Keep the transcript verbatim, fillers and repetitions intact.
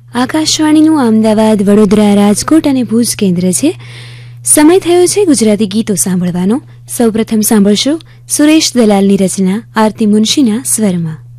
આકાશવાણીનું અમદાવાદ, વડોદરા, રાજકોટ અને ભુજ કેન્દ્ર છે. સમય થયો છે ગુજરાતી ગીતો સાંભળવાનો. સૌપ્રથમ સાંભળશો સુરેશ દલાલની રચના આરતી મુનશીના સ્વરમાં.